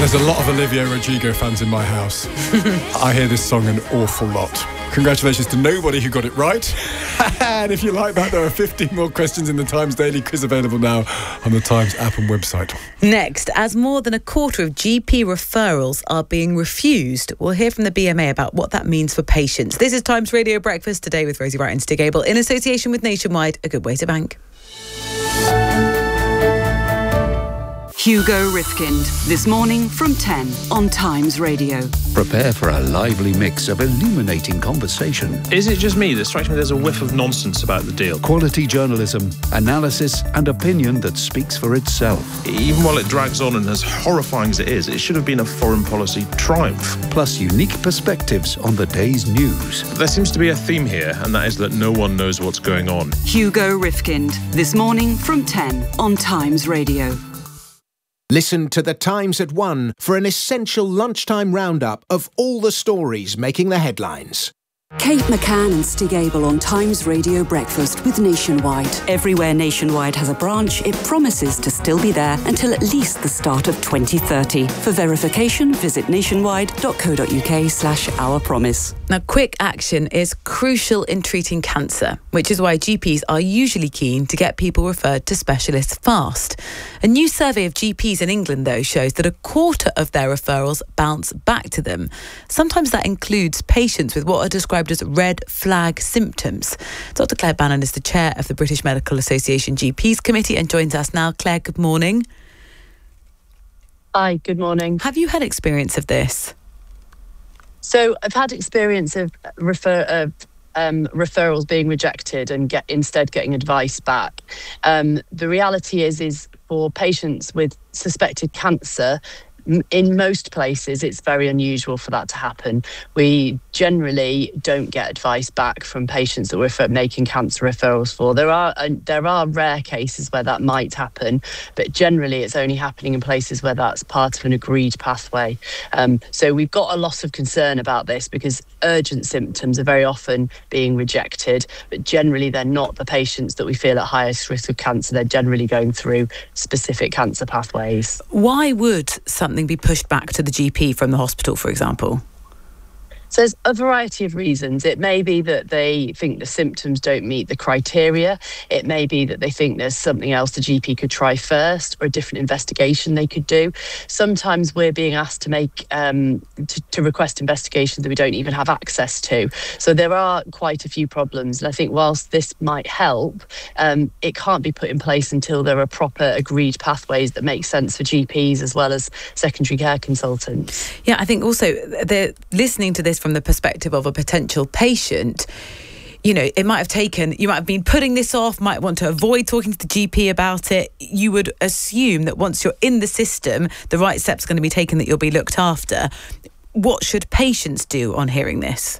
There's a lot of Olivia Rodrigo fans in my house. I hear this song an awful lot. Congratulations to nobody who got it right. And if you like that, there are 15 more questions in the Times Daily Quiz available now on the Times app and website. Next, as more than a quarter of GP referrals are being refused, we'll hear from the BMA about what that means for patients. This is Times Radio Breakfast, today with Rosie Wright and Stig Abel, in association with Nationwide, a good way to bank. Hugo Rifkind, this morning from 10 on Times Radio. Prepare for a lively mix of illuminating conversation. Is it just me that strikes me there's a whiff of nonsense about the deal? Quality journalism, analysis and opinion that speaks for itself. Even while it drags on and as horrifying as it is, it should have been a foreign policy triumph. Plus unique perspectives on the day's news. There seems to be a theme here, and that is that no one knows what's going on. Hugo Rifkind, this morning from 10 on Times Radio. Listen to The Times at 1 for an essential lunchtime roundup of all the stories making the headlines. Kate McCann and Stig Abel on Times Radio Breakfast with Nationwide. Everywhere Nationwide has a branch, it promises to still be there until at least the start of 2030. For verification, visit nationwide.co.uk/ourpromise. Now, quick action is crucial in treating cancer, which is why GPs are usually keen to get people referred to specialists fast. A new survey of GPs in England, though, shows that a quarter of their referrals bounce back to them. Sometimes that includes patients with what are described as red flag symptoms. Dr. Claire Bannon is the chair of the British Medical Association GPs Committee and joins us now. Claire, good morning. Hi, good morning. Have you had experience of this? So I've had experience of referrals being rejected and instead getting advice back. The reality is for patients with suspected cancer, in most places, it's very unusual for that to happen. We generally don't get advice back from patients that we're making cancer referrals for. There are rare cases where that might happen, but generally it's only happening in places where that's part of an agreed pathway. So we've got a lot of concern about this because urgent symptoms are very often being rejected, but generally they're not the patients that we feel at highest risk of cancer. They're generally going through specific cancer pathways. Why would something be pushed back to the GP from the hospital, for example? So there's a variety of reasons. It may be that they think the symptoms don't meet the criteria. It may be that they think there's something else the GP could try first or a different investigation they could do. Sometimes we're being asked to make to request investigations that we don't even have access to. So there are quite a few problems. And I think whilst this might help, it can't be put in place until there are proper agreed pathways that make sense for GPs as well as secondary care consultants. Yeah, I think also they're listening to this from the perspective of a potential patient. You know, you might have been putting this off, might want to avoid talking to the GP about it. You would assume that once you're in the system, the right step's going to be taken, that you'll be looked after. What should patients do on hearing this?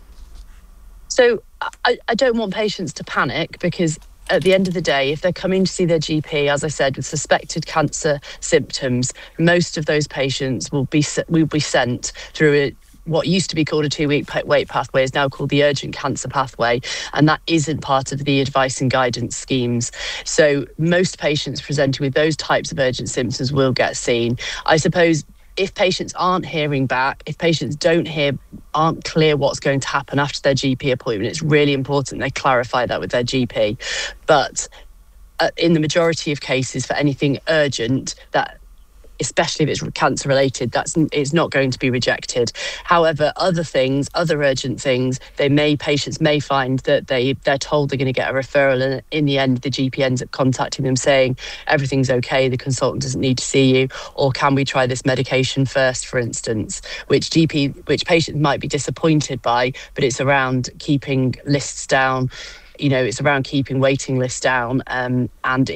So I don't want patients to panic, because at the end of the day, if they're coming to see their GP, as I said, with suspected cancer symptoms, most of those patients will be sent through what used to be called a 2-week wait pathway is now called the urgent cancer pathway, and that isn't part of the advice and guidance schemes. So most patients presenting with those types of urgent symptoms will get seen. I suppose if patients aren't hearing back, if patients aren't clear what's going to happen after their GP appointment, it's really important they clarify that with their GP. But in the majority of cases, for anything urgent, that especially if it's cancer related, it's not going to be rejected. However, other urgent things, patients may find that they're told they're going to get a referral, and in the end the GP ends up contacting them saying everything's okay, the consultant doesn't need to see you, or can we try this medication first, for instance, which patients might be disappointed by, but it's around keeping lists down. You know, it's around keeping waiting lists down, and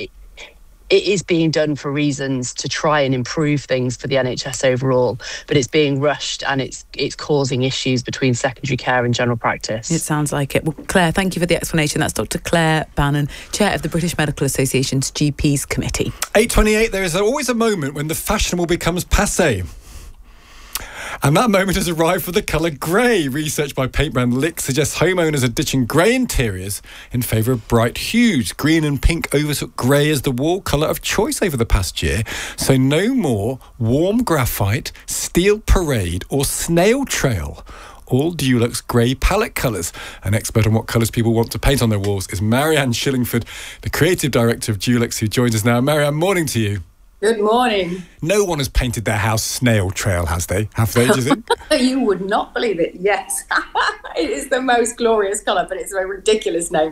it is being done for reasons to try and improve things for the NHS overall, but it's being rushed and it's causing issues between secondary care and general practice. It sounds like it. Well, Claire, thank you for the explanation. That's Dr. Claire Bannon, chair of the British Medical Association's GPs Committee. 8:28, there is always a moment when the fashionable becomes passé. And that moment has arrived for the colour grey. Research by paint brand Lick suggests homeowners are ditching grey interiors in favour of bright hues. Green and pink overtook grey as the wall colour of choice over the past year. So no more warm graphite, steel parade or snail trail. All Dulux grey palette colours. An expert on what colours people want to paint on their walls is Marianne Shillingford, the creative director of Dulux, who joins us now. Marianne, morning to you. Good morning. No one has painted their house snail trail, has they? Have they, do you think? You would not believe it, yes. It is the most glorious colour, but it's a ridiculous name.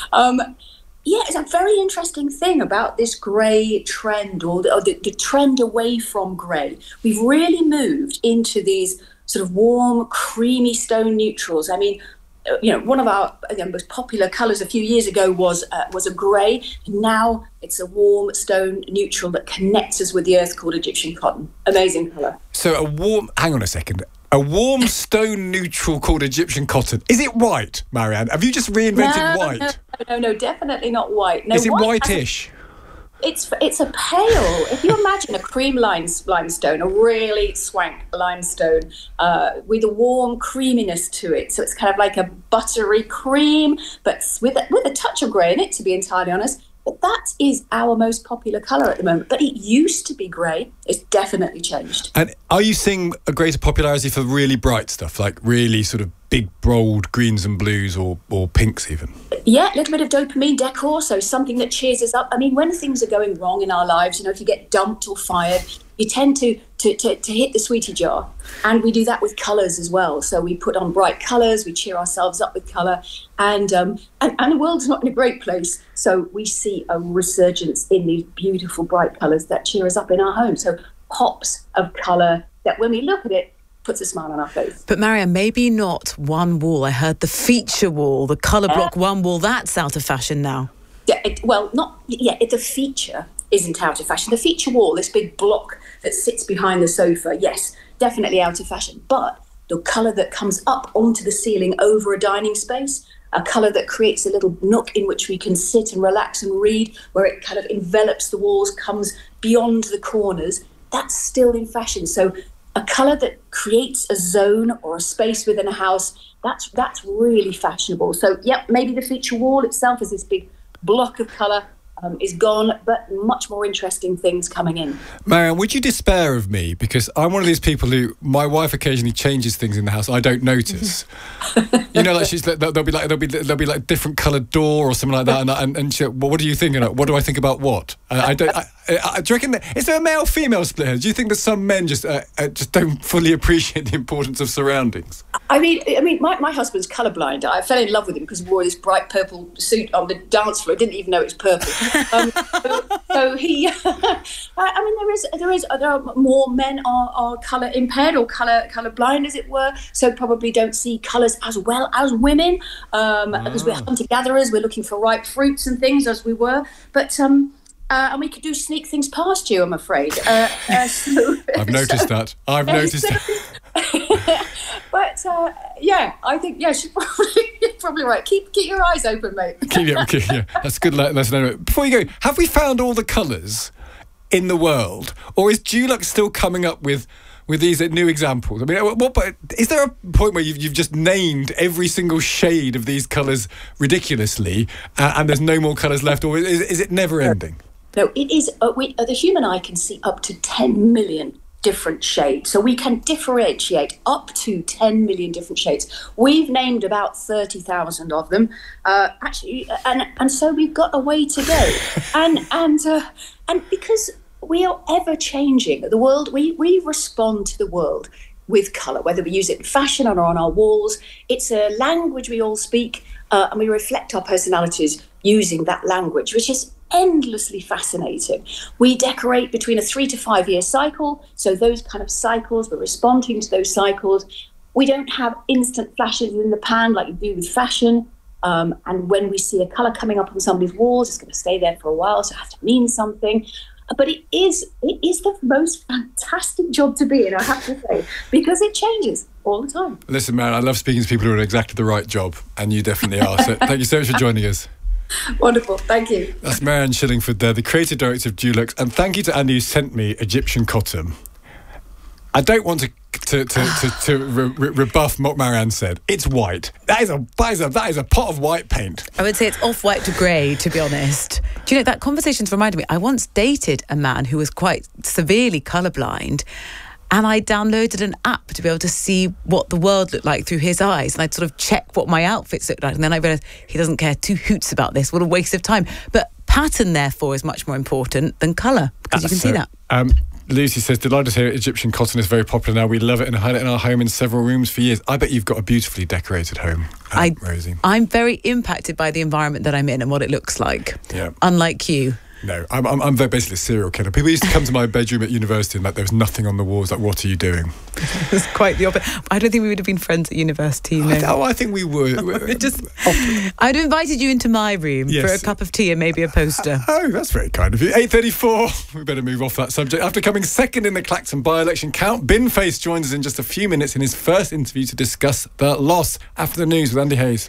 Yeah, it's a very interesting thing about this grey trend, or the trend away from grey. We've really moved into these sort of warm, creamy stone neutrals. I mean, one of our most popular colours a few years ago was a grey. Now it's a warm stone neutral that connects us with the earth called Egyptian cotton. Amazing colour. So hang on a second. A warm stone neutral called Egyptian cotton. Is it white, Marianne? Have you just reinvented white? No, definitely not white. No, is it whitish? It's a pale. If you imagine a cream limestone, a really swank limestone with a warm creaminess to it, so it's kind of like a buttery cream, but with a touch of grey in it, to be entirely honest. But that is our most popular colour at the moment. But it used to be grey. It's definitely changed. And are you seeing a greater popularity for really bright stuff, like really sort of big, bold greens and blues or pinks even? Yeah, a little bit of dopamine decor, so something that cheers us up. I mean, when things are going wrong in our lives, if you get dumped or fired, you tend to hit the sweetie jar. And we do that with colours as well. So we put on bright colours, we cheer ourselves up with colour. And the world's not in a great place. So we see a resurgence in these beautiful bright colours that cheer us up in our home. So pops of colour that when we look at it, puts a smile on our face. But Marianne, maybe not one wall. I heard the feature wall, the colour block one wall, that's out of fashion now. Yeah, the feature isn't out of fashion. The feature wall, this big block that sits behind the sofa, yes, definitely out of fashion. But the colour that comes up onto the ceiling over a dining space, a colour that creates a little nook in which we can sit and relax and read, where it kind of envelops the walls, comes beyond the corners, that's still in fashion. So a colour that creates a zone or a space within a house, that's really fashionable. So, maybe the feature wall itself is this big block of colour is gone, but much more interesting things coming in. Marianne, would you despair of me? Because I'm one of these people who, my wife occasionally changes things in the house I don't notice. There'll be like different coloured door or something like that, and she, well, what do you think? What do I think about what? Do you reckon is there a male-female split here? Do you think that some men just don't fully appreciate the importance of surroundings? I mean, my husband's colourblind. I fell in love with him because he wore this bright purple suit on the dance floor. I didn't even know it was purple. So he, there are more men are colour impaired or colour blind, as it were. So probably don't see colours as well as women because we're hunter gatherers. We're looking for ripe fruits and things as we were, but. And we could sneak things past you, I'm afraid. I've noticed that. I've noticed that. But I think you're probably right. Keep your eyes open, mate. Yeah, that's good. Let's know. Before you go, have we found all the colours in the world, or is Dulux still coming up with these new examples? I mean, is there a point where you've just named every single shade of these colours ridiculously, and there's no more colours left, or is it never ending? No, it is. The human eye can see up to 10 million different shades. So we can differentiate up to 10 million different shades. We've named about 30,000 of them, actually, and so we've got a way to go. And because we are ever changing, the world, we respond to the world with colour, whether we use it in fashion or on our walls. It's a language we all speak, and we reflect our personalities using that language, which is endlessly fascinating. We decorate between a 3 to 5 year cycle, so those kind of cycles, we're responding to those cycles. We don't have instant flashes in the pan like you do with fashion, and when we see a colour coming up on somebody's walls, it's going to stay there for a while, so it has to mean something. But it is the most fantastic job to be in, I have to say, because it changes all the time. Listen, man, I love speaking to people who are in exactly the right job, and you definitely are. So thank you so much for joining us. Wonderful, thank you. That's Marianne Shillingford there, the creative director of Dulux, and thank you to Andy who sent me Egyptian cotton. I don't want to to rebuff what Marianne said. It's white. That is a pot of white paint. I would say it's off-white to grey, to be honest. Do you know, that conversation's reminded me, I once dated a man who was quite severely colourblind, and I downloaded an app to be able to see what the world looked like through his eyes, and I'd sort of check what my outfits looked like, and then I realised he doesn't care two hoots about this. What a waste of time. But pattern, therefore, is much more important than colour, because you can see that. Lucy says, delighted to hear Egyptian cotton is very popular now. We love it and hide it in our home in several rooms for years. I bet you've got a beautifully decorated home, Rosie. I'm very impacted by the environment that I'm in and what it looks like. Yeah. Unlike you. No, I'm very basically a serial killer. People used to come to my bedroom at university and like there was nothing on the walls. Like, what are you doing? It's quite the opposite. I don't think we would have been friends at university. No. I think we would. I'd invited you into my room for a cup of tea and maybe a poster. Oh, that's very kind of you. 8:34. We better move off that subject. After coming second in the Clacton by-election, Count Binface joins us in just a few minutes in his first interview to discuss the loss. After the news with Andy Hayes.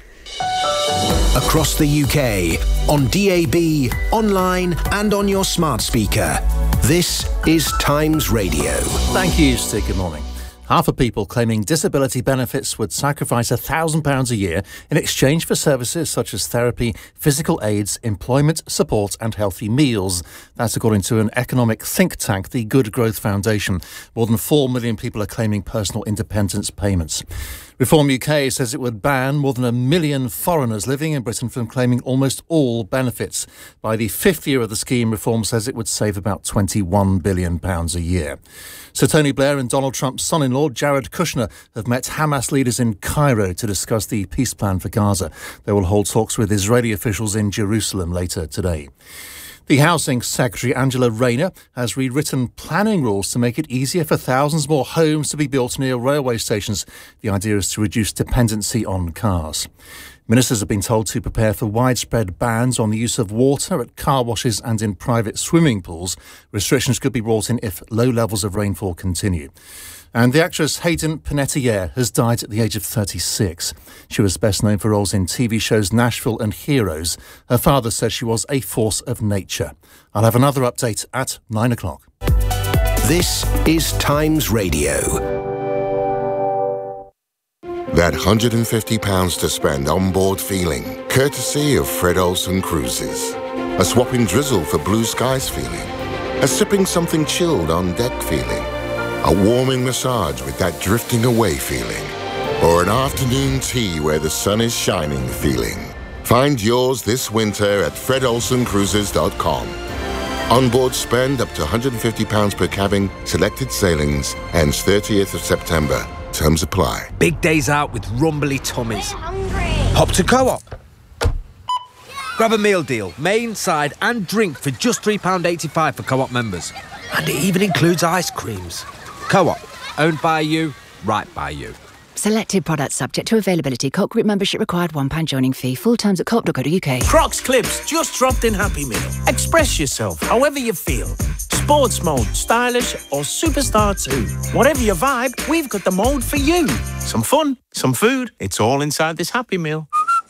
Across the UK, on DAB, online and on your smart speaker. This is Times Radio. Thank you, Steve. Good morning. Half of people claiming disability benefits would sacrifice £1,000 a year in exchange for services such as therapy, physical aids, employment support and healthy meals. That's according to an economic think tank, the Good Growth Foundation. More than 4 million people are claiming personal independence payments. Reform UK says it would ban more than 1 million foreigners living in Britain from claiming almost all benefits. By the 5th year of the scheme, Reform says it would save about £21 billion a year. Sir Tony Blair and Donald Trump's son-in-law, Jared Kushner, have met Hamas leaders in Cairo to discuss the peace plan for Gaza. They will hold talks with Israeli officials in Jerusalem later today. The Housing Secretary, Angela Rayner, has rewritten planning rules to make it easier for thousands more homes to be built near railway stations. The idea is to reduce dependency on cars. Ministers have been told to prepare for widespread bans on the use of water at car washes and in private swimming pools. Restrictions could be brought in if low levels of rainfall continue. And the actress Hayden Panettiere has died at the age of 36. She was best known for roles in TV shows Nashville and Heroes. Her father says she was a force of nature. I'll have another update at 9 o'clock. This is Times Radio. That £150 to spend on board feeling, courtesy of Fred Olsen Cruises. A swapping drizzle for blue skies feeling. A sipping something chilled on deck feeling. A warming massage with that drifting away feeling. Or an afternoon tea where the sun is shining feeling. Find yours this winter at fredolsencruises.com. Onboard spend up to £150 per cabin, selected sailings, ends 30th of September. Terms apply. Big days out with rumbly tummies. Hop to Co-op. Grab a meal deal, main, side and drink for just £3.85 for Co-op members. And it even includes ice creams. Co-op, owned by you, right by you. Selected products subject to availability. Co-op group membership required, £1 joining fee. Full terms at co-op.co.uk. Crocs Clips just dropped in Happy Meal. Express yourself however you feel. Sports mode, stylish or superstar too. Whatever your vibe, we've got the mode for you. Some fun, some food, it's all inside this Happy Meal.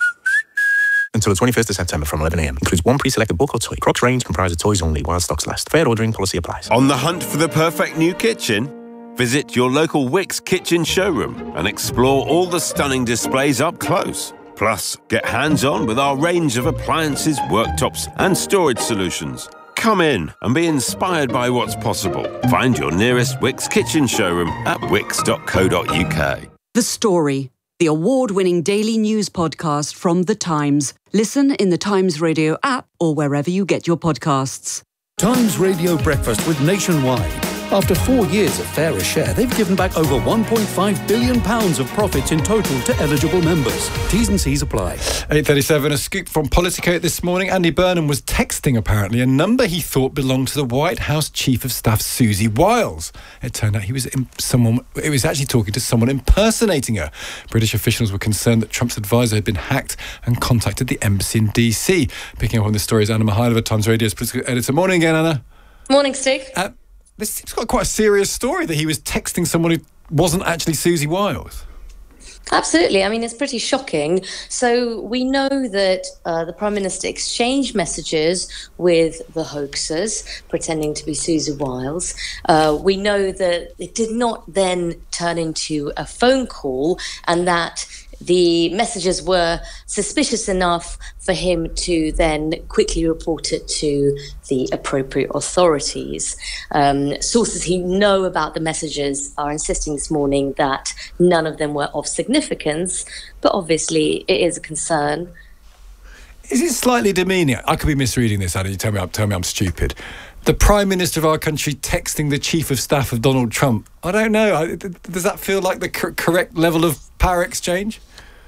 Until the 21st of September from 11 a.m. Includes one pre-selected book or toy. Crocs range comprises toys only while stocks last. Fair ordering policy applies. On the hunt for the perfect new kitchen? Visit your local Wickes kitchen showroom and explore all the stunning displays up close. Plus, get hands-on with our range of appliances, worktops and storage solutions. Come in and be inspired by what's possible. Find your nearest Wickes kitchen showroom at wickes.co.uk. The Story, the award-winning daily news podcast from The Times. Listen in the Times Radio app or wherever you get your podcasts. Times Radio Breakfast with Nationwide. After 4 years of Fairer Share, they've given back over £1.5 billion of profits in total to eligible members. T's and C's apply. 8:37, a scoop from Politico this morning. Andy Burnham was texting, apparently, a number he thought belonged to the White House Chief of Staff, Susie Wiles. It turned out he was actually talking to someone impersonating her. British officials were concerned that Trump's advisor had been hacked and contacted the embassy in D.C. Picking up on this story is Anna Mihailova, Times Radio's political editor. Morning again, Anna. Morning, Stig. This seems quite a serious story that he was texting someone who wasn't actually Susie Wiles. Absolutely. I mean, it's pretty shocking. So we know that the Prime Minister exchanged messages with the hoaxers, pretending to be Susie Wiles. We know that it did not then turn into a phone call, and that the messages were suspicious enough for him to then quickly report it to the appropriate authorities. Sources who know about the messages are insisting this morning that none of them were of significance, but obviously it is a concern. Is it slightly demeaning? I could be misreading this, Anna. You tell me I'm stupid. The Prime Minister of our country texting the Chief of Staff of Donald Trump. I don't know. Does that feel like the correct level of power exchange?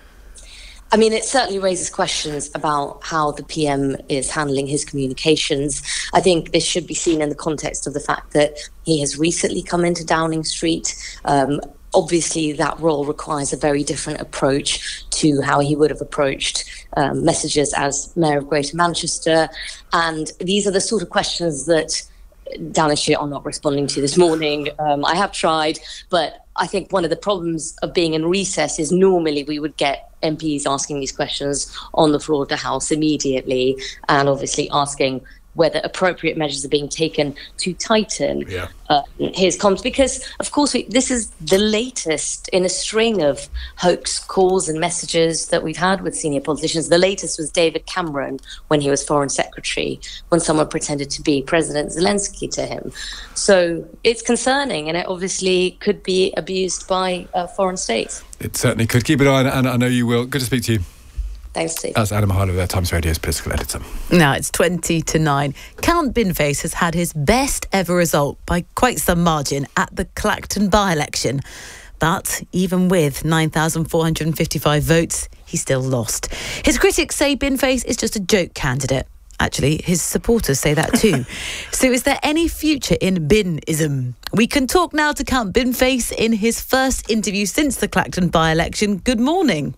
I mean, it certainly raises questions about how the PM is handling his communications. I think this should be seen in the context of the fact that he has recently come into Downing Street. Obviously, that role requires a very different approach to how he would have approached messages as Mayor of Greater Manchester. And these are the sort of questions that Downing Street are not responding to this morning. I have tried, but I think one of the problems of being in recess is normally we would get MPs asking these questions on the floor of the House immediately, and obviously asking whether appropriate measures are being taken to tighten his comms. Because, of course, this is the latest in a string of hoax calls and messages that we've had with senior politicians. The latest was David Cameron when he was Foreign Secretary, when someone pretended to be President Zelensky to him. So it's concerning, and it obviously could be abused by foreign states. It certainly could. Keep an eye on it, and I know you will. Good to speak to you. Thanks, Steve. That's Anna Mihailova, there, Times Radio's political editor. Now it's 20-9. Count Binface has had his best ever result by quite some margin at the Clacton by-election. But even with 9,455 votes, he still lost. His critics say Binface is just a joke candidate. Actually, his supporters say that too. So is there any future in Binism? We can talk now to Count Binface in his first interview since the Clacton by-election. Good morning.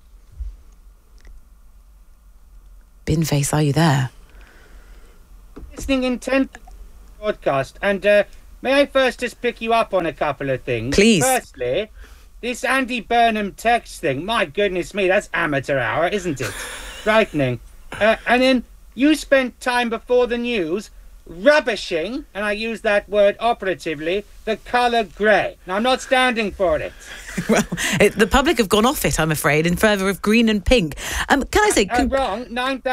Binface, are you there? Listening intent to the podcast, and may I first just pick you up on a couple of things? Please. Firstly, this Andy Burnham text thing, my goodness me, that's amateur hour, isn't it? Frightening. And then you spent time before the news rubbishing, and I use that word operatively, the colour grey. Now, I'm not standing for it. Well, the public have gone off it, I'm afraid, in favour of green and pink. Can I say... wrong.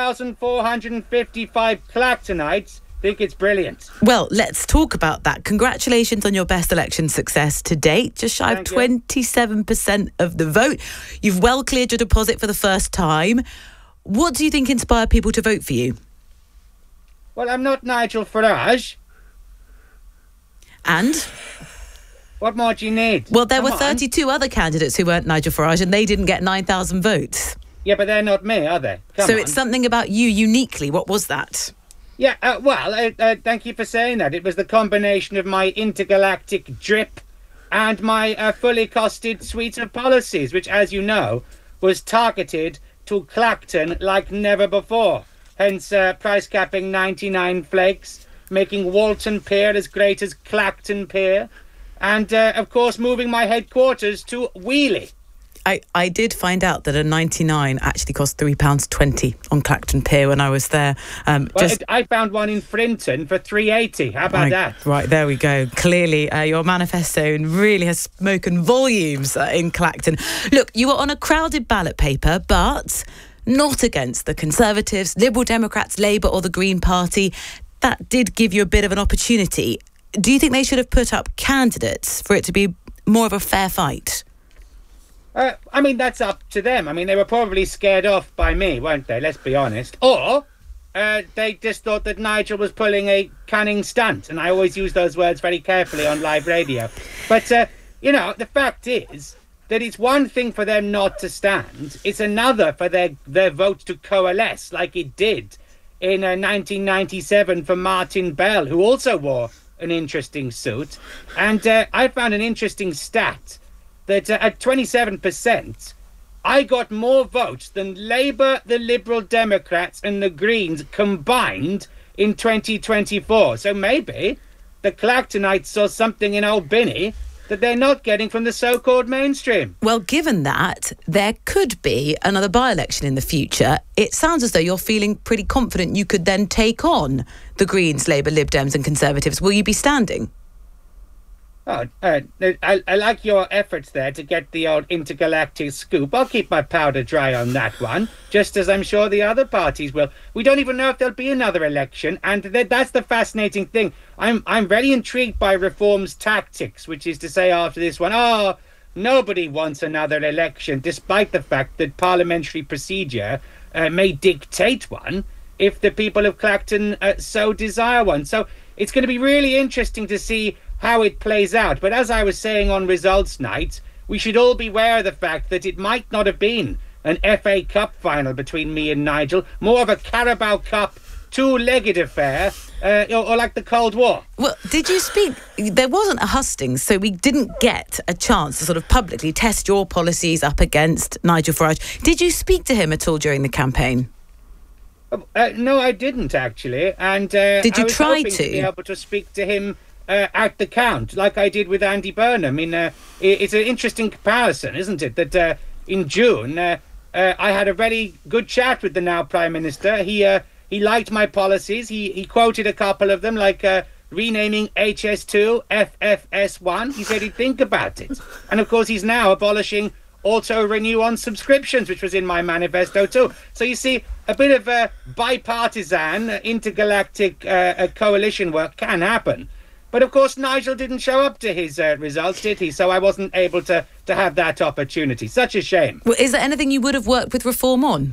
9,455 Clactonites think it's brilliant. Well, let's talk about that. Congratulations on your best election success to date. Just shy of 27% of the vote. You've well cleared your deposit for the first time. What do you think inspired people to vote for you? Well, I'm not Nigel Farage. And? What more do you need? Well, there were 32 other candidates who weren't Nigel Farage, and they didn't get 9,000 votes. Yeah, but they're not me, are they? So it's something about you uniquely. What was that? Yeah, thank you for saying that. It was the combination of my intergalactic drip and my fully costed suite of policies, which, as you know, was targeted to Clacton like never before. Hence, price capping 99 flakes, making Walton Pier as great as Clacton Pier, and, of course, moving my headquarters to Wheelie. I did find out that a 99 actually cost £3.20 on Clacton Pier when I was there. I found one in Frinton for £3.80. How about that? Right, there we go. Clearly, your manifesto really has spoken volumes in Clacton. Look, you were on a crowded ballot paper, but not against the Conservatives, Liberal Democrats, Labour or the Green Party. That did give you a bit of an opportunity. Do you think they should have put up candidates for it to be more of a fair fight? I mean, that's up to them. I mean, they were probably scared off by me, weren't they? Let's be honest. Or they just thought that Nigel was pulling a cunning stunt. And I always use those words very carefully on live radio. But, the fact is that it's one thing for them not to stand. It's another for their vote to coalesce like it did in 1997 for Martin Bell, who also wore an interesting suit. And I found an interesting stat that at 27%, I got more votes than Labour, the Liberal Democrats and the Greens combined in 2024. So maybe the Clactonites saw something in old Binny that they're not getting from the so-called mainstream. Well, given that, there could be another by-election in the future. It sounds as though you're feeling pretty confident you could then take on the Greens, Labour, Lib Dems and Conservatives. Will you be standing? I like your efforts there to get the old intergalactic scoop. I'll keep my powder dry on that one, just as I'm sure the other parties will. We don't even know if there'll be another election, and that's the fascinating thing. I'm very intrigued by Reform's tactics, which is to say after this one, nobody wants another election, despite the fact that parliamentary procedure may dictate one if the people of Clacton so desire one. So it's going to be really interesting to see how it plays out. But as I was saying on results night, we should all beware of the fact that it might not have been an FA Cup final between me and Nigel, more of a Carabao Cup two-legged affair, or like the Cold War. Well, did you speak? There wasn't a hustings, so we didn't get a chance to sort of publicly test your policies up against Nigel Farage. Did you speak to him at all during the campaign? No, I didn't actually. And did you try to be able to speak to him at the count, like I did with Andy Burnham? It's an interesting comparison, isn't it? That in June, I had a very good chat with the now Prime Minister. He liked my policies. He quoted a couple of them, like renaming HS2 FFS1. He said he'd think about it. And of course, he's now abolishing auto-renew on subscriptions, which was in my manifesto too. So you see, a bit of bipartisan, intergalactic coalition work can happen. But of course, Nigel didn't show up to his results, did he? So I wasn't able to have that opportunity. Such a shame. Well, is there anything you would have worked with Reform on?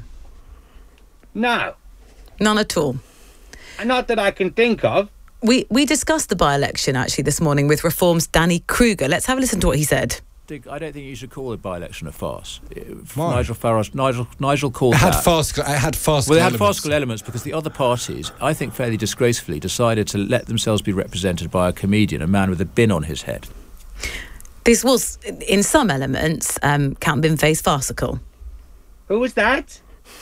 No. None at all? Not that I can think of. We discussed the by-election, actually, this morning with Reform's Danny Kruger. Let's have a listen to what he said. Dick, I don't think you should call the by-election a farce. Why? Nigel called it had that. Farcical elements. Well, it had farcical elements because the other parties, I think fairly disgracefully, decided to let themselves be represented by a comedian, a man with a bin on his head. This was, in some elements, Count Binface farcical. Who was that?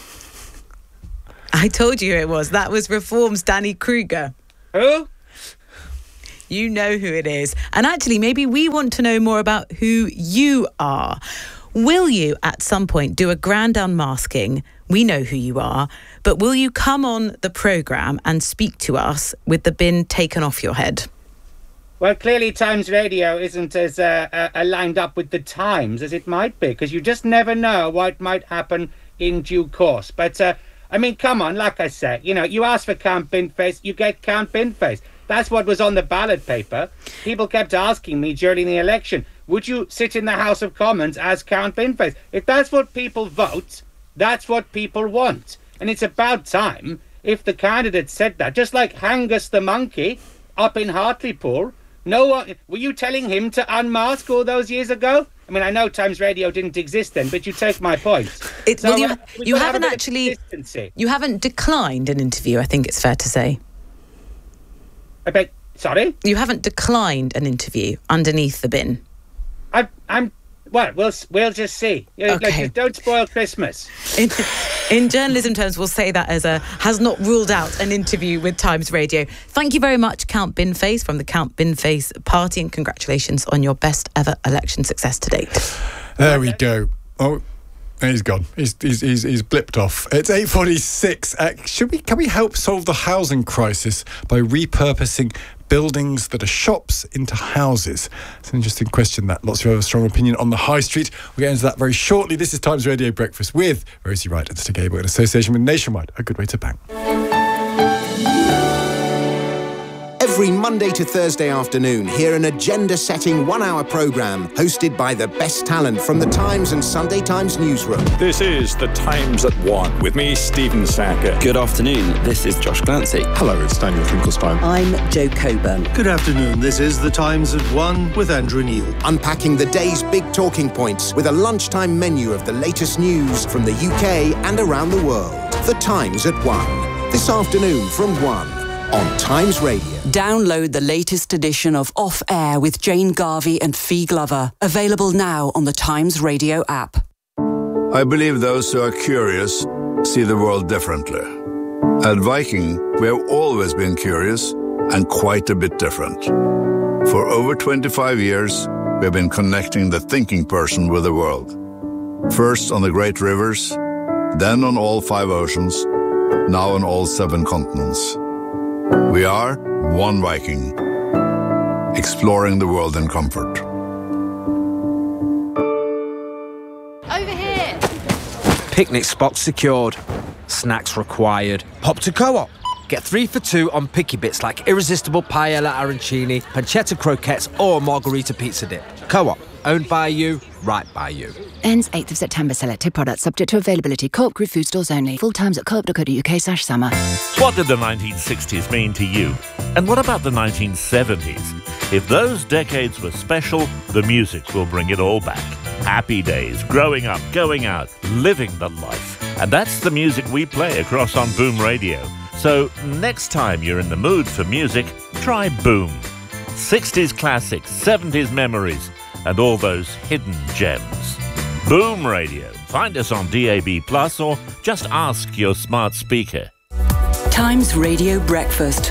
I told you it was. That was Reform's Danny Kruger. Who? You know who it is. And actually, maybe we want to know more about who you are. Will you, at some point, do a grand unmasking? We know who you are. But will you come on the programme and speak to us with the bin taken off your head? Well, clearly Times Radio isn't as lined up with the Times as it might be, because you just never know what might happen in due course. But, come on, like I said, you ask for Count Binface, you get Count Binface. That's what was on the ballot paper. People kept asking me during the election, would you sit in the House of Commons as Count Binface? If that's what people vote, that's what people want. And it's about time if the candidate said that. Just like Angus the monkey up in Hartlepool. Were you telling him to unmask all those years ago? I know Times Radio didn't exist then, but you take my point. You haven't declined an interview, I think it's fair to say. Sorry? You haven't declined an interview underneath the bin. We'll just see. Okay. Don't spoil Christmas. In journalism terms, we'll say that as has not ruled out an interview with Times Radio. Thank you very much, Count Binface from the Count Binface Party, and congratulations on your best ever election success to date. There we go. Oh, he's gone. He's blipped off. It's 8:46. Can we help solve the housing crisis by repurposing buildings that are shops into houses? It's an interesting question, that. Lots of you have a strong opinion on the high street. We'll get into that very shortly. This is Times Radio Breakfast with Rosie Wright and Stig Abell in association with Nationwide, a good way to bank. Every Monday to Thursday afternoon, hear an agenda-setting one-hour programme hosted by the best talent from the Times and Sunday Times newsroom. This is The Times at 1 with me, Stephen Sacker. Good afternoon, this is Josh Glancy. Hello, it's Daniel Finkelstein. I'm Jo Coburn. Good afternoon, this is The Times at 1 with Andrew Neil. Unpacking the day's big talking points with a lunchtime menu of the latest news from the UK and around the world. The Times at 1. This afternoon from 1. On Times Radio. Download the latest edition of Off Air with Jane Garvey and Fee Glover. Available now on the Times Radio app. I believe those who are curious see the world differently. At Viking, we have always been curious and quite a bit different. For over 25 years, we have been connecting the thinking person with the world. First on the great rivers, then on all 5 oceans, now on all 7 continents. We are one Viking. exploring the world in comfort. Over here! Picnic spot secured. Snacks required. Pop to Co-op. Get 3 for 2 on picky bits like irresistible paella arancini, pancetta croquettes or margarita pizza dip. Co-op. Owned by you, right by you. Ends 8th of September. Selected products subject to availability. Co-op Group food stores only. Full times at co-op.co.uk/summer. What did the 1960s mean to you? And what about the 1970s? If those decades were special, the music will bring it all back. Happy days, growing up, going out, living the life. And that's the music we play across on Boom Radio. So next time you're in the mood for music, try Boom. 60s classics, 70s memories, and all those hidden gems. Boom Radio. Find us on DAB+ or just ask your smart speaker. Times Radio Breakfast.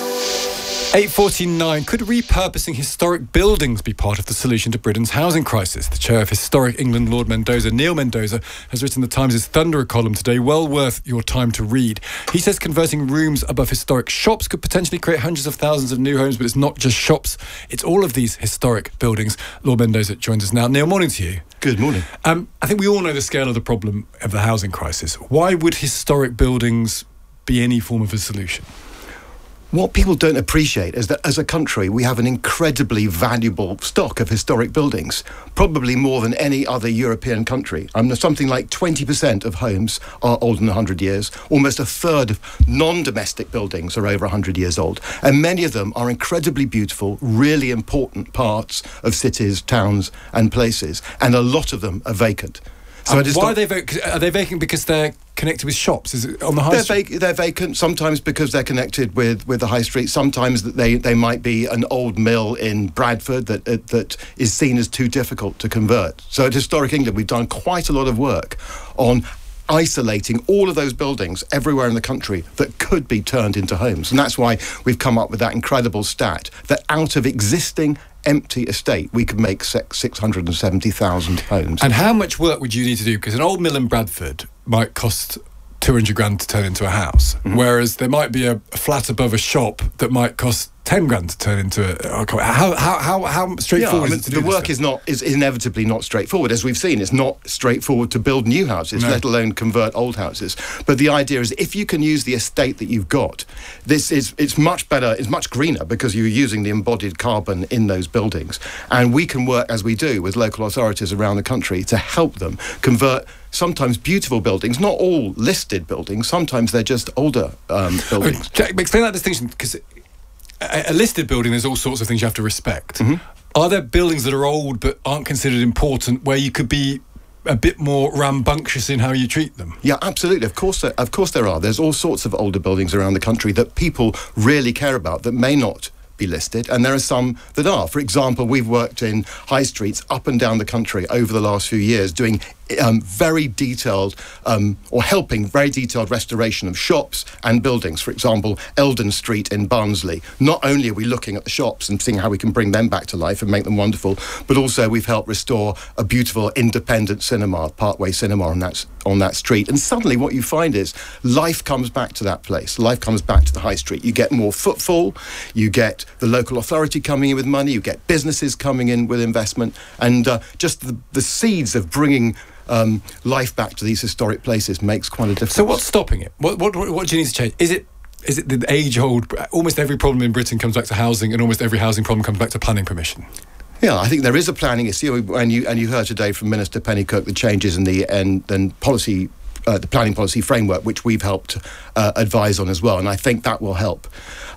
8:49. Could repurposing historic buildings be part of the solution to Britain's housing crisis? The chair of Historic England, Lord Mendoza, Neil Mendoza, has written the Times' Thunderer column today, well worth your time to read. He says converting rooms above historic shops could potentially create hundreds of thousands of new homes, but it's not just shops, it's all of these historic buildings. Lord Mendoza joins us now. Neil, morning to you. Good morning. I think we all know the scale of the problem of the housing crisis. Why would historic buildings be any form of a solution? What people don't appreciate is that as a country, we have an incredibly valuable stock of historic buildings, probably more than any other European country. Something like 20% of homes are older than 100 years. Almost a third of non-domestic buildings are over 100 years old. And many of them are incredibly beautiful, really important parts of cities, towns and places. And a lot of them are vacant. So why are they vacant? Are they vacant because they're connected with shops? Is it on the high street? They're vacant sometimes because they're connected with the high street. Sometimes they might be an old mill in Bradford that is seen as too difficult to convert. So at Historic England, we've done quite a lot of work on isolating all of those buildings everywhere in the country that could be turned into homes. And that's why we've come up with that incredible stat that out of existing empty estate, we could make 670,000 homes. And how much work would you need to do? Because an old mill in Bradford might cost 200 grand to turn into a house, whereas there might be a flat above a shop that might cost 10 grand to turn into a... How straightforward is it to do the work is inevitably not straightforward. As we've seen, it's not straightforward to build new houses, let alone convert old houses. But the idea is if you can use the estate that you've got, it's much better, it's much greener because you're using the embodied carbon in those buildings. And we can work, as we do, with local authorities around the country to help them convert sometimes beautiful buildings, not all listed buildings, sometimes they're just older buildings. Explain that distinction, because a listed building, there's all sorts of things you have to respect. Are there buildings that are old but aren't considered important where you could be a bit more rambunctious in how you treat them? Yeah, absolutely. Of course there are. There's all sorts of older buildings around the country that people really care about that may not be listed, and there are some that are. For example, we've worked in high streets up and down the country over the last few years doing very detailed or helping very detailed restoration of shops and buildings. For example, Eldon Street in Barnsley. Not only are we looking at the shops and seeing how we can bring them back to life and make them wonderful, but also we've helped restore a beautiful independent cinema, Parkway Cinema on that street. And suddenly what you find is life comes back to that place. Life comes back to the high street. You get more footfall, you get the local authority coming in with money, you get businesses coming in with investment, and just the seeds of bringing life back to these historic places makes quite a difference. So what's stopping it? What do you need to change? Is it the age-old, almost every problem in Britain comes back to housing, and almost every housing problem comes back to planning permission? Yeah, I think there is a planning issue, and you heard today from Minister Pennycook the changes in the policy, the planning policy framework, which we've helped advise on as well, and I think that will help.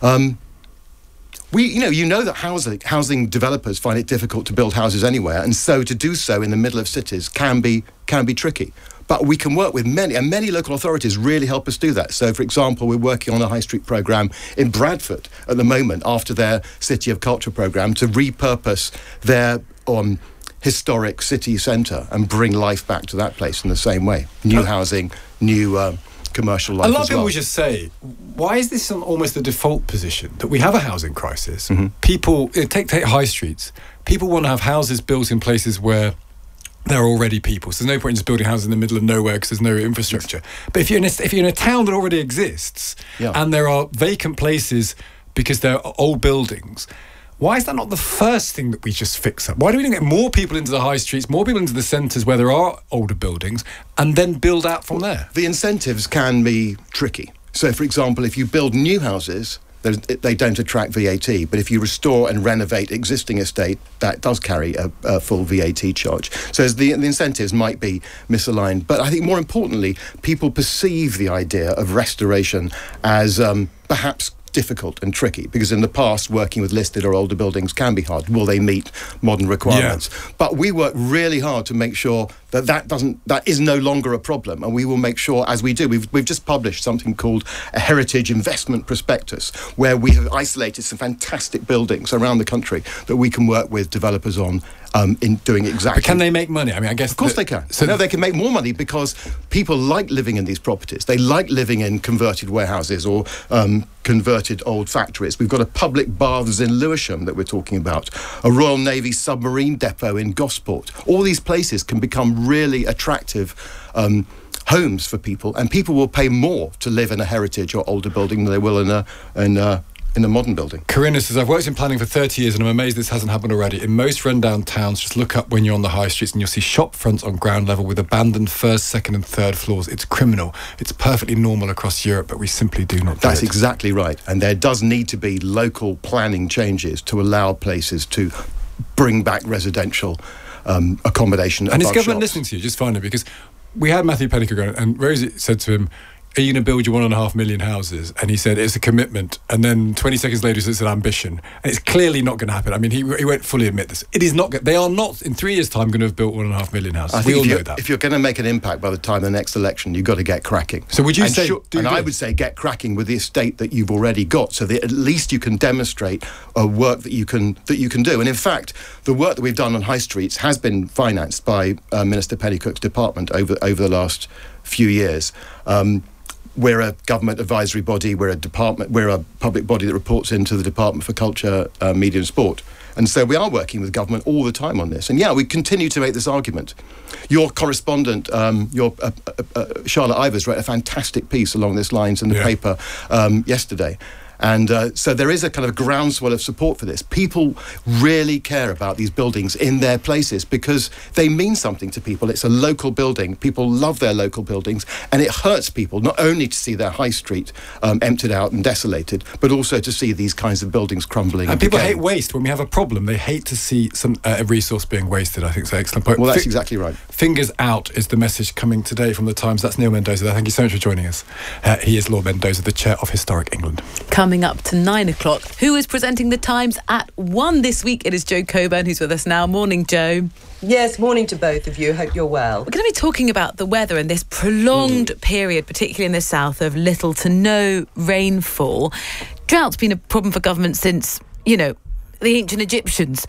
You know that housing developers find it difficult to build houses anywhere, and so to do so in the middle of cities can be tricky. But we can work with many local authorities really help us do that. So, for example, we're working on a high street programme in Bradford at the moment after their City of Culture programme to repurpose their historic city centre and bring life back to that place in the same way. New housing, new commercial life. A lot of people would just say, why is this almost the default position that we have a housing crisis? People take high streets. People want to have houses built in places where there are already people. So there's no point in just building houses in the middle of nowhere because there's no infrastructure. But if you're in a town that already exists and there are vacant places because there are old buildings, Why is that not the first thing that we just fix up? Why do we not get more people into the high streets, more people into the centres where there are older buildings, and then build out from there? The incentives can be tricky. So, for example, if you build new houses, they don't attract VAT, but if you restore and renovate existing estate, that does carry a full VAT charge. So the incentives might be misaligned. But I think more importantly, people perceive the idea of restoration as perhaps difficult and tricky, because in the past working with listed or older buildings can be hard. Will they meet modern requirements? Yeah. But we work really hard to make sure that is no longer a problem, and we will make sure, as we do, we've just published something called a Heritage Investment Prospectus, where we have isolated some fantastic buildings around the country that we can work with developers on in doing exactly. But can they make money? I mean, I guess of course they can. So they can make more money because people like living in these properties. They like living in converted warehouses or converted old factories. We've got a public baths in Lewisham that we're talking about, a Royal Navy submarine depot in Gosport. All these places can become really attractive homes for people, and people will pay more to live in a heritage or older building than they will in a modern building. Corinna says, I've worked in planning for 30 years and I'm amazed this hasn't happened already. In most rundown towns, just look up when you're on the high streets and you'll see shop fronts on ground level with abandoned first, second and third floors. It's criminal. It's perfectly normal across Europe, but we simply do not do it. That's exactly right. And there does need to be local planning changes to allow places to bring back residential accommodation. And is government shops. listening to you? Just finally, because we had Matthew Pennycook on and Rosie said to him, are you going to build your 1.5 million houses? And he said, it's a commitment. And then 20 seconds later, it's an ambition. And it's clearly not going to happen. I mean, he won't fully admit this. It is not. They are not, in 3 years' time, going to have built 1.5 million houses. We all know that. If you're going to make an impact by the time of the next election, you've got to get cracking. So would you say... I would say get cracking with the estate that you've already got, so that at least you can demonstrate work that you can do. And in fact, the work that we've done on high streets has been financed by Minister Pennycook's department over the last few years. We're a government advisory body, we're a public body that reports into the Department for Culture, Media and Sport. And so we are working with government all the time on this. And yeah, we continue to make this argument. Your correspondent, Charlotte Ivers, wrote a fantastic piece along these lines in the paper yesterday. And so there is a kind of groundswell of support for this. People really care about these buildings in their places because they mean something to people. It's a local building. People love their local buildings. And it hurts people not only to see their high street emptied out and desolated, but also to see these kinds of buildings crumbling. And people hate waste. When we have a problem, they hate to see a resource being wasted. I think it's an excellent point. Well, that's exactly right. Fingers out is the message coming today from the Times. That's Neil Mendoza there. Thank you so much for joining us. He is Lord Mendoza, the Chair of Historic England. Coming up to 9 o'clock, who is presenting the Times at 1 this week? It is Joe Coburn who's with us now. Morning, Joe. Yes, morning to both of you. Hope you're well. We're going to be talking about the weather and this prolonged period, particularly in the south, of little to no rainfall. Drought's been a problem for government since, the ancient Egyptians.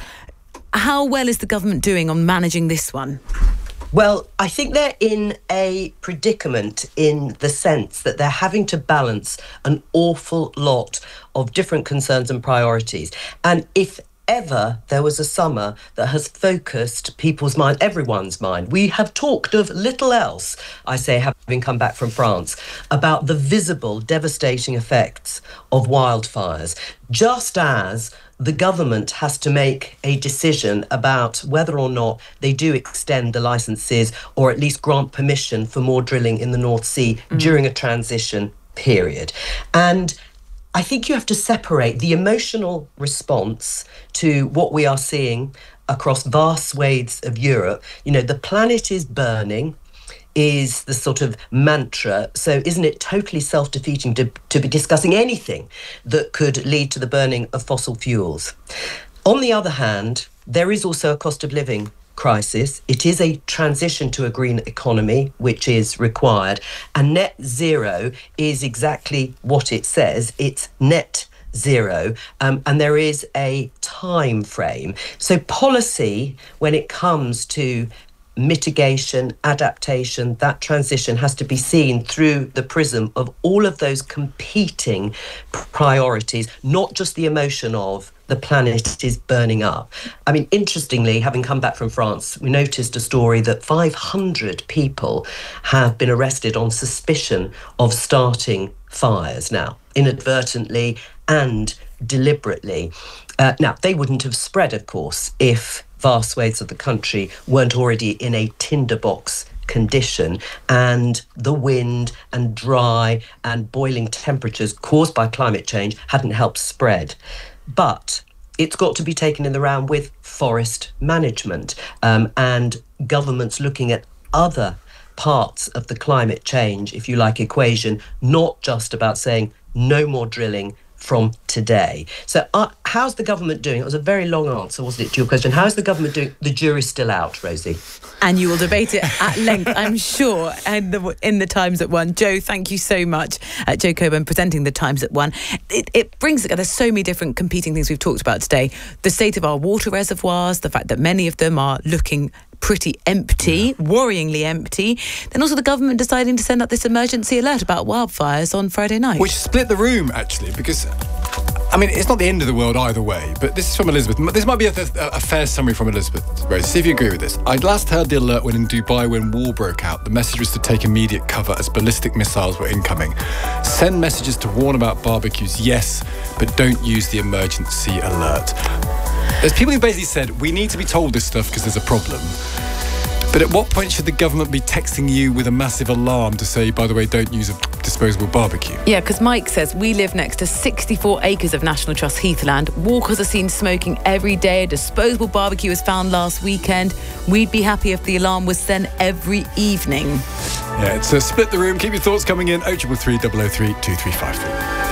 How well is the government doing on managing this one? Well, I think they're in a predicament in the sense that they're having to balance an awful lot of different concerns and priorities. And if ever there was a summer that has focused people's mind, everyone's mind, we have talked of little else, I say, having come back from France, about the visible, devastating effects of wildfires, just as the government has to make a decision about whether or not they do extend the licences or at least grant permission for more drilling in the North Sea during a transition period. And I think you have to separate the emotional response to what we are seeing across vast swathes of Europe. The planet is burning is the sort of mantra. So isn't it totally self-defeating to be discussing anything that could lead to the burning of fossil fuels? On the other hand, there is also a cost of living crisis. It is a transition to a green economy, which is required. And net zero is exactly what it says. It's net zero, and there is a time frame. So policy, when it comes to mitigation, adaptation, that transition has to be seen through the prism of all of those competing priorities, not just the emotion of the planet is burning up. I mean, interestingly, having come back from France, we noticed a story that 500 people have been arrested on suspicion of starting fires now, inadvertently and deliberately. Now, they wouldn't have spread, of course, if vast swathes of the country weren't already in a tinderbox condition, and the wind and dry and boiling temperatures caused by climate change hadn't helped spread. But it's got to be taken in the round with forest management and governments looking at other parts of the climate change, if you like, equation, not just about saying no more drilling from today. So how's the government doing? It was a very long answer, wasn't it, to your question? How's the government doing? The jury's still out, Rosie. And you will debate it at length, I'm sure, in the Times at 1. Joe, thank you so much. Joe Coburn presenting the Times at 1. It brings together so many different competing things we've talked about today. The state of our water reservoirs, the fact that many of them are looking pretty empty, worryingly empty. Then also the government deciding to send out this emergency alert about wildfires on Friday night. Which split the room, actually, because, I mean, it's not the end of the world either way, but this is from Elizabeth. This might be a fair summary from Elizabeth. Rose, see if you agree with this. I last heard the alert when in Dubai when war broke out. The message was to take immediate cover as ballistic missiles were incoming. Send messages to warn about barbecues, yes, but don't use the emergency alert. There's people who basically said, we need to be told this stuff because there's a problem. But at what point should the government be texting you with a massive alarm to say, by the way, don't use a disposable barbecue? Yeah, because Mike says, we live next to 64 acres of National Trust heathland. Walkers are seen smoking every day. A disposable barbecue was found last weekend. We'd be happy if the alarm was sent every evening. Yeah, it's a split the room. Keep your thoughts coming in. 0333 003 2353.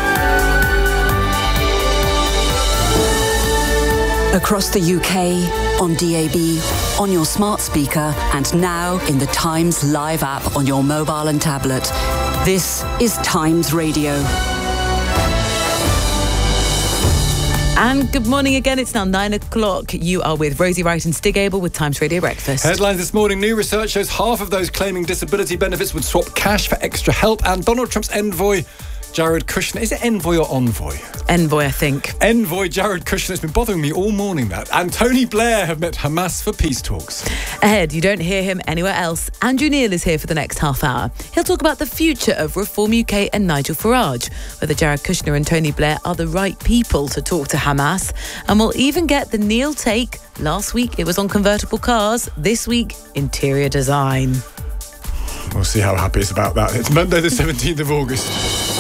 Across the UK, on DAB, on your smart speaker, and now in the Times Live app on your mobile and tablet. This is Times Radio. And good morning again. It's now 9 o'clock. You are with Rosie Wright and Stig Abel with Times Radio Breakfast. Headlines this morning. New research shows half of those claiming disability benefits would swap cash for extra help. And Donald Trump's envoy, Jared Kushner. Is it envoy or envoy? Envoy, I think. Envoy Jared Kushner. It's been bothering me all morning, that. And Tony Blair have met Hamas for peace talks. Ahead, you don't hear him anywhere else. Andrew Neil is here for the next half hour. He'll talk about the future of Reform UK and Nigel Farage, whether Jared Kushner and Tony Blair are the right people to talk to Hamas. And we'll even get the Neil take. Last week, it was on convertible cars. This week, interior design. We'll see how happy he's about that. It's Monday the 17th of August.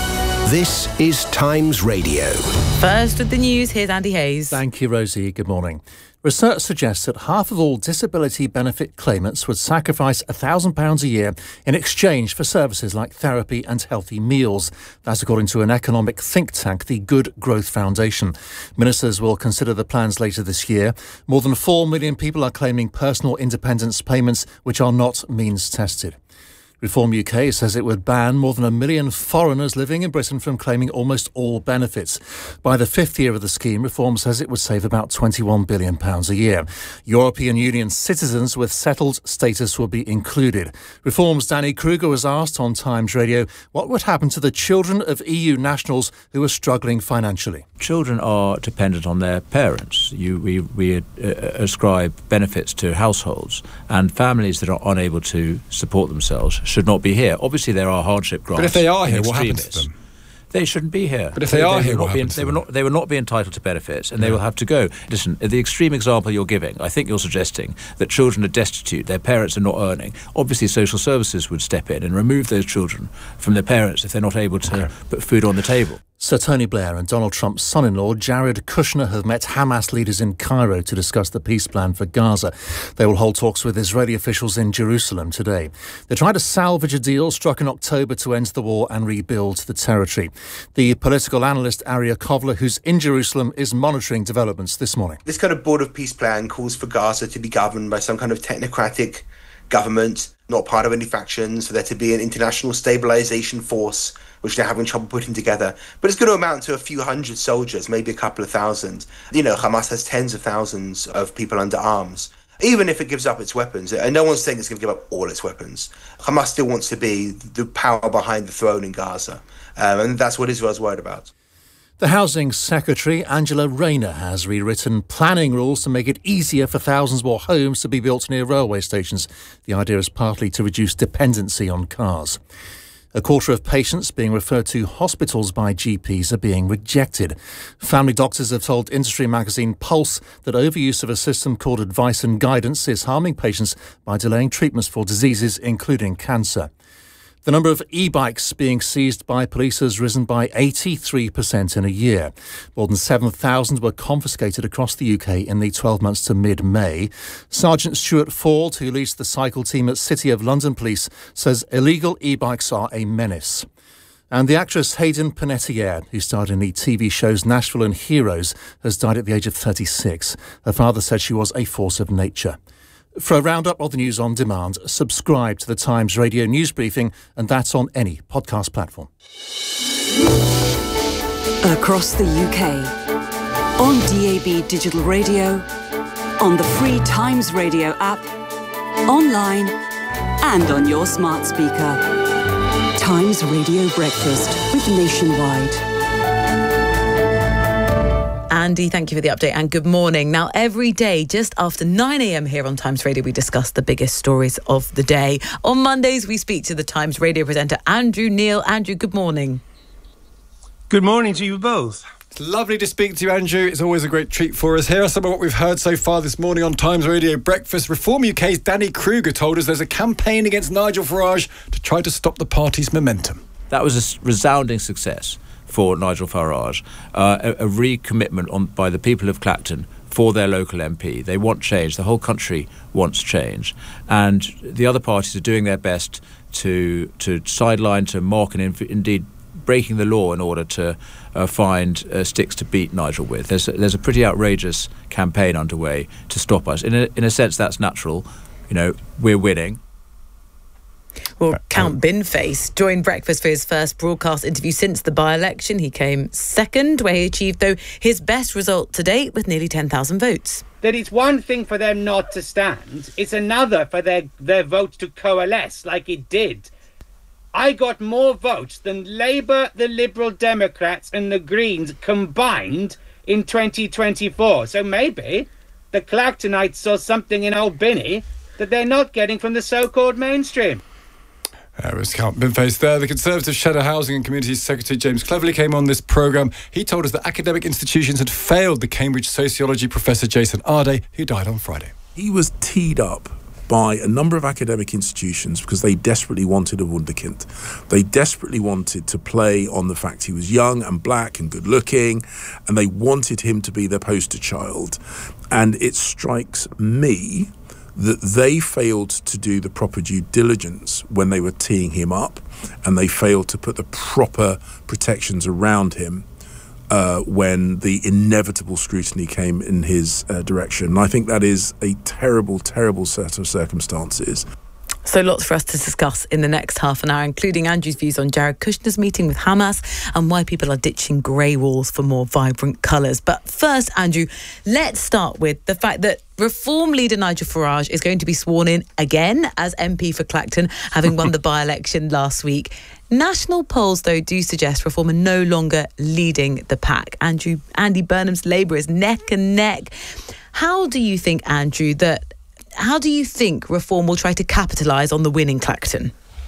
This is Times Radio. First with the news, here's Andy Hayes. Thank you, Rosie. Good morning. Research suggests that half of all disability benefit claimants would sacrifice £1,000 a year in exchange for services like therapy and healthy meals. That's according to an economic think tank, the Good Growth Foundation. Ministers will consider the plans later this year. More than 4 million people are claiming personal independence payments, which are not means tested. Reform UK says it would ban more than 1 million foreigners living in Britain from claiming almost all benefits. By the 5th year of the scheme, Reform says it would save about £21 billion a year. European Union citizens with settled status will be included. Reform's Danny Kruger was asked on Times Radio what would happen to the children of EU nationals who are struggling financially. Children are dependent on their parents. We ascribe benefits to households, and families that are unable to support themselves should not be here. Obviously, there are hardship grants. But if they are here, what happens to them? They shouldn't be here. But if they are here, what happens to them? They will not be entitled to benefits, and they will have to go. Listen, the extreme example you're giving, I think you're suggesting that children are destitute, their parents are not earning. Obviously, social services would step in and remove those children from their parents if they're not able to put food on the table. Sir Tony Blair and Donald Trump's son-in-law, Jared Kushner, have met Hamas leaders in Cairo to discuss the peace plan for Gaza. They will hold talks with Israeli officials in Jerusalem today. They're trying to salvage a deal struck in October to end the war and rebuild the territory. The political analyst Arya Kovler, who's in Jerusalem, is monitoring developments this morning. This kind of Board of Peace plan calls for Gaza to be governed by some kind of technocratic government, not part of any factions, for there to be an international stabilisation force, which they're having trouble putting together. But it's going to amount to a few hundred soldiers, maybe a couple of thousand. You know, Hamas has tens of thousands of people under arms. Even if it gives up its weapons, and no one's saying it's going to give up all its weapons, Hamas still wants to be the power behind the throne in Gaza. And that's what Israel's worried about. The Housing Secretary, Angela Rayner, has rewritten planning rules to make it easier for thousands more homes to be built near railway stations. The idea is partly to reduce dependency on cars. A quarter of patients being referred to hospitals by GPs are being rejected. Family doctors have told industry magazine Pulse that overuse of a system called Advice and Guidance is harming patients by delaying treatments for diseases including cancer. The number of e-bikes being seized by police has risen by 83% in a year. More than 7,000 were confiscated across the UK in the 12 months to mid-May. Sergeant Stuart Ford, who leads the cycle team at City of London Police, says illegal e-bikes are a menace. And the actress Hayden Panettiere, who starred in the TV shows Nashville and Heroes, has died at the age of 36. Her father said she was a force of nature. For a roundup of the news on demand, subscribe to the Times Radio News Briefing, and that's on any podcast platform. Across the UK, on DAB Digital Radio, on the free Times Radio app, online and on your smart speaker. Times Radio Breakfast with Nationwide. Andy, thank you for the update and good morning. Now, every day, just after 9 a.m. here on Times Radio, we discuss the biggest stories of the day. On Mondays, we speak to the Times Radio presenter, Andrew Neil. Andrew, good morning. Good morning to you both. It's lovely to speak to you, Andrew. It's always a great treat for us. Here are some of what we've heard so far this morning on Times Radio Breakfast. Reform UK's Danny Kruger told us there's a campaign against Nigel Farage to try to stop the party's momentum. That was a resounding success for Nigel Farage, a recommitment by the people of Clacton for their local MP. They want change. The whole country wants change. And the other parties are doing their best to sideline, to mock and indeed breaking the law in order to find sticks to beat Nigel with. There's a pretty outrageous campaign underway to stop us. In a sense, that's natural. You know, we're winning. Well, Count Binface joined Breakfast for his first broadcast interview since the by-election. He came second, where he achieved, though, his best result to date with nearly 10,000 votes. That it's one thing for them not to stand, it's another for their vote to coalesce like it did. I got more votes than Labour, the Liberal Democrats and the Greens combined in 2024. So maybe the Clactonites saw something in old Binny that they're not getting from the so-called mainstream. There was Count Binface there. The Conservative Shadow Housing and Communities Secretary James Cleverly came on this programme. He told us that academic institutions had failed the Cambridge sociology professor Jason Arday, who died on Friday. He was teed up by a number of academic institutions because they desperately wanted a wunderkind. They desperately wanted to play on the fact he was young and black and good looking, and they wanted him to be their poster child. And it strikes me that they failed to do the proper due diligence when they were teeing him up, and they failed to put the proper protections around him when the inevitable scrutiny came in his direction. And I think that is a terrible, terrible set of circumstances. So lots for us to discuss in the next half an hour, including Andrew's views on Jared Kushner's meeting with Hamas and why people are ditching grey walls for more vibrant colours. But first, Andrew, let's start with the fact that Reform leader Nigel Farage is going to be sworn in again as MP for Clacton, having won the by-election last week. National polls, though, do suggest Reform are no longer leading the pack. Andy Burnham's Labour is neck and neck. How do you think, Andrew, how do you think Reform will try to capitalise on the win in Clacton?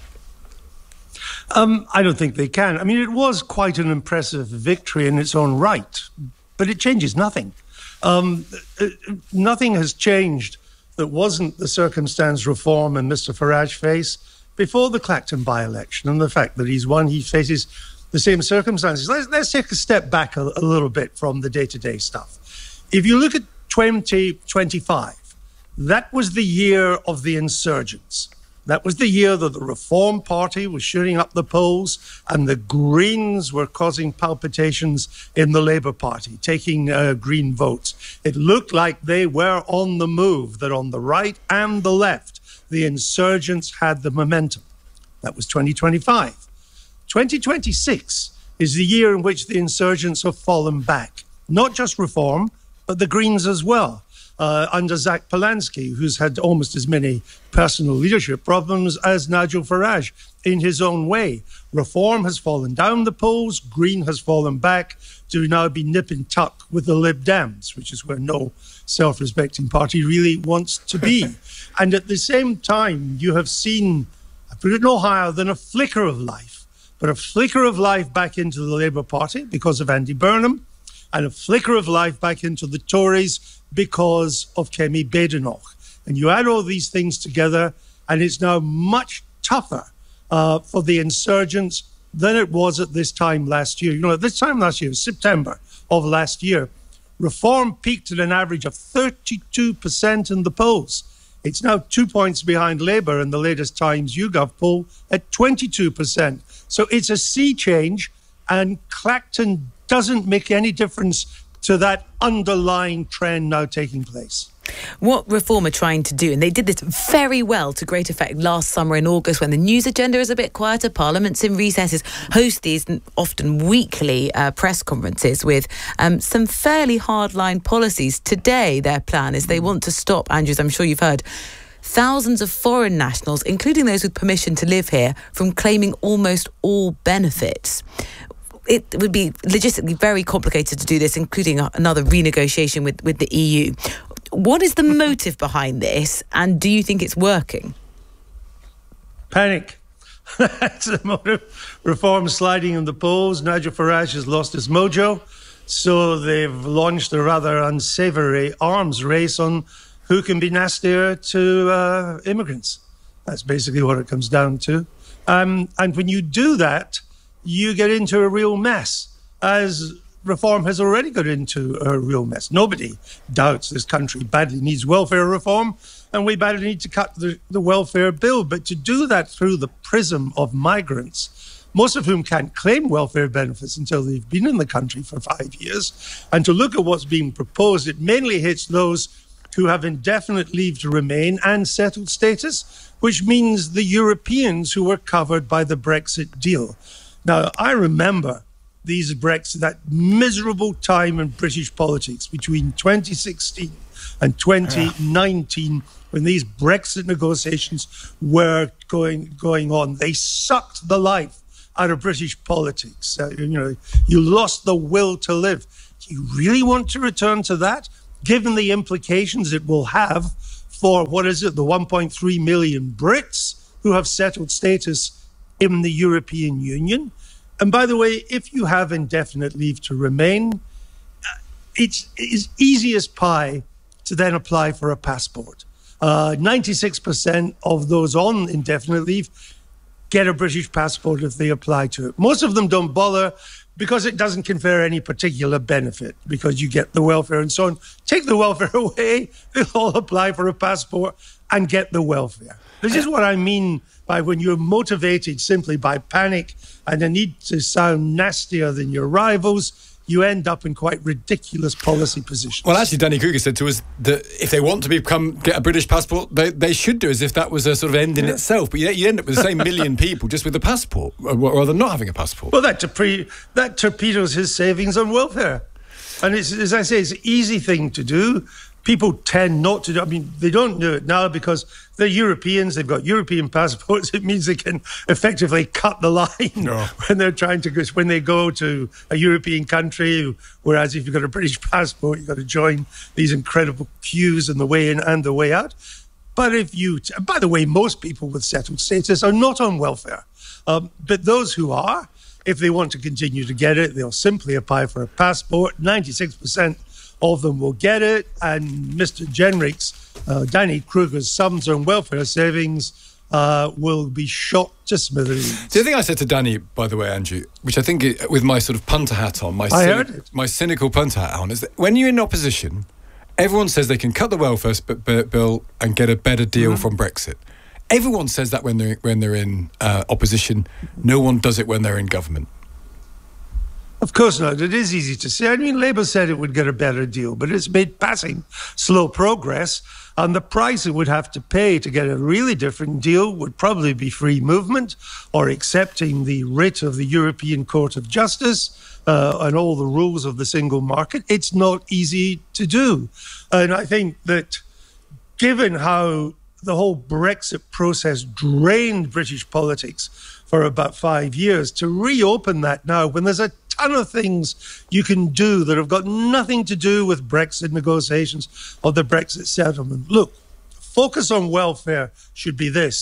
I don't think they can. I mean, it was quite an impressive victory in its own right, but it changes nothing. Nothing has changed that wasn't the circumstance Reform and Mr Farage face before the Clacton by-election, and the fact that he's won, he faces the same circumstances. Let's take a step back a little bit from the day-to-day stuff. If you look at 2025, that was the year of the insurgents. That was the year that the Reform Party was shooting up the polls and the Greens were causing palpitations in the Labour Party, taking Green votes. It looked like they were on the move, that on the right and the left, the insurgents had the momentum. That was 2025. 2026 is the year in which the insurgents have fallen back. Not just Reform, but the Greens as well. Under Zach Polanski, who's had almost as many personal leadership problems as Nigel Farage in his own way. Reform has fallen down the polls, Green has fallen back to now be nip and tuck with the Lib Dems, which is where no self-respecting party really wants to be. And at the same time, you have seen a put it no higher than a flicker of life. But a flicker of life back into the Labour Party because of Andy Burnham, and a flicker of life back into the Tories because of Kemi Badenoch. And you add all these things together, and it's now much tougher for the insurgents than it was at this time last year. You know, at this time last year, September of last year, Reform peaked at an average of 32% in the polls. It's now 2 points behind Labour in the latest Times YouGov poll at 22%. So it's a sea change, and Clacton doesn't make any difference to that underlying trend now taking place. What Reform are trying to do, and they did this very well to great effect last summer in August when the news agenda is a bit quieter, Parliament's in recesses, host these often weekly press conferences with some fairly hardline policies. Today, their plan is they want to stop, Andrews, I'm sure you've heard, thousands of foreign nationals, including those with permission to live here, from claiming almost all benefits. It would be logistically very complicated to do this, including another renegotiation with the EU. What is the motive behind this, and do you think it's working? Panic. That's the motive. Reform sliding in the polls. Nigel Farage has lost his mojo, so they've launched a rather unsavoury arms race on who can be nastier to immigrants. That's basically what it comes down to. And when you do that, you get into a real mess, as Reform has already got into a real mess. Nobody doubts this country badly needs welfare reform, and we badly need to cut the welfare bill. But to do that through the prism of migrants, most of whom can't claim welfare benefits until they've been in the country for 5 years, and to look at what's being proposed, it mainly hits those who have indefinite leave to remain and settled status, which means the Europeans who were covered by the Brexit deal. Now, I remember that miserable time in British politics between 2016 and 2019 when these Brexit negotiations were going on. They sucked the life out of British politics. You lost the will to live. Do you really want to return to that, given the implications it will have for, the 1.3 million Brits who have settled status in the European Union? And by the way, if you have indefinite leave to remain, it's easy as pie to then apply for a passport. 96% of those on indefinite leave get a British passport if they apply to it. Most of them don't bother because it doesn't confer any particular benefit, because you get the welfare and so on. Take the welfare away, they'll all apply for a passport and get the welfare. This is what I mean by when you're motivated simply by panic and the need to sound nastier than your rivals, you end up in quite ridiculous policy positions. Well, actually, Danny Kruger said to us that if they want to get a British passport, they should do as if that was a sort of end in itself. But you end up with the same million people just with a passport, rather than not having a passport. Well, that torpedoes his savings on welfare. And it's, as I say, it's an easy thing to do. People tend not to do. I mean, they don't do it now because they're Europeans. They've got European passports. It means they can effectively cut the line when they're trying to when they go to a European country. Whereas if you've got a British passport, you've got to join these incredible queues on the way in and the way out. But by the way, most people with settled status are not on welfare. But those who are, if they want to continue to get it, they'll simply apply for a passport. 96% of them will get it, and Mr. Jenrick's, Danny Kruger's sums on welfare savings will be shot to smithereens. The other thing I said to Danny, by the way, Andrew, which I think with my sort of punter hat on, my cynical punter hat on, is that when you're in opposition, everyone says they can cut the welfare bill and get a better deal from Brexit. Everyone says that when they're in opposition. No one does it when they're in government. Of course not. It is easy to say. I mean, Labour said it would get a better deal, but it's made passing slow progress. And the price it would have to pay to get a really different deal would probably be free movement or accepting the writ of the European Court of Justice and all the rules of the single market. It's not easy to do. And I think that given how the whole Brexit process drained British politics for about 5 years, to reopen that now when there's a ton of things you can do that have got nothing to do with Brexit negotiations or the Brexit settlement. Look, focus on welfare should be this.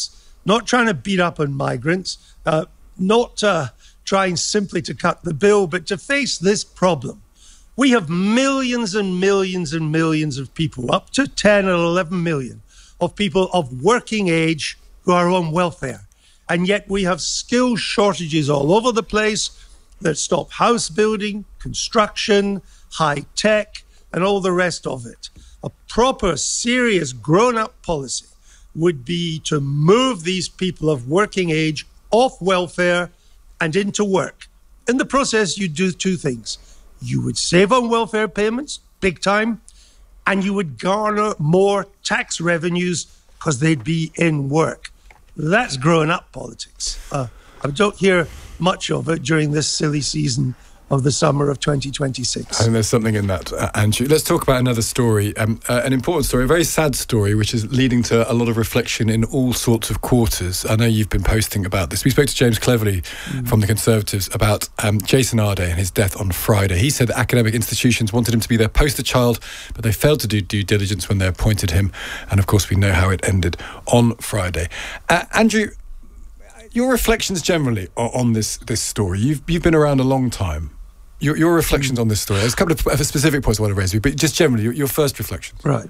not trying to beat up on migrants, not trying simply to cut the bill, but to face this problem. We have millions and millions and millions of people, up to 10 or 11 million, of people of working age who are on welfare. And yet we have skill shortages all over the place that stop house building, construction, high tech, and all the rest of it. A proper, serious, grown-up policy would be to move these people of working age off welfare and into work. In the process, you do two things. You would save on welfare payments, big time, and you would garner more tax revenues because they'd be in work. That's grown-up politics. I don't hear much of it during this silly season of the summer of 2026. I think there's something in that, Andrew. Let's talk about another story, an important story, a very sad story, which is leading to a lot of reflection in all sorts of quarters. I know you've been posting about this. We spoke to James Cleverly from the Conservatives about Jason Arday and his death on Friday. He said that academic institutions wanted him to be their poster child, but they failed to do due diligence when they appointed him. And of course, we know how it ended on Friday. Andrew, your reflections generally on this story. You've been around a long time. Your reflections on this story. There's a couple of specific points I want to raise with you, but just generally, your first reflections. Right.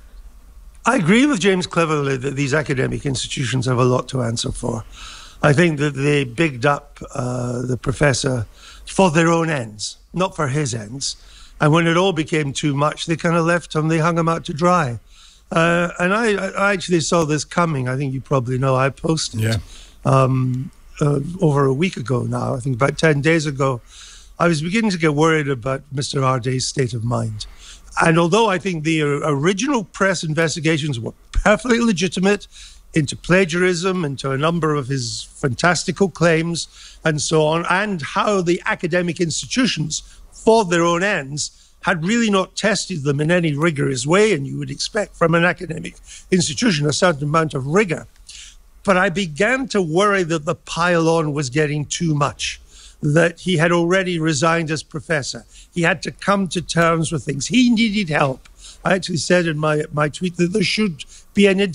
I agree with James Cleverly that these academic institutions have a lot to answer for. I think that they bigged up the professor for their own ends, not for his ends. And when it all became too much, they kind of left him, they hung him out to dry. And I actually saw this coming. I think you probably know I posted over a week ago now, I think about 10 days ago. I was beginning to get worried about Mr. Arday's state of mind. And although I think the original press investigations were perfectly legitimate into plagiarism, into a number of his fantastical claims and so on, and how the academic institutions, for their own ends, had really not tested them in any rigorous way, and you would expect from an academic institution a certain amount of rigor. But I began to worry that the pile-on was getting too much, that he had already resigned as professor. He had to come to terms with things. He needed help. I actually said in my tweet that there should be an